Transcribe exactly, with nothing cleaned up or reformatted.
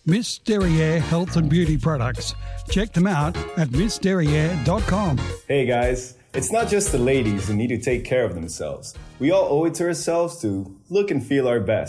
Miss Derriere Health and Beauty Products. Check them out at miss derriere dot com. Hey guys, it's not just the ladies who need to take care of themselves. We all owe it to ourselves to look and feel our best.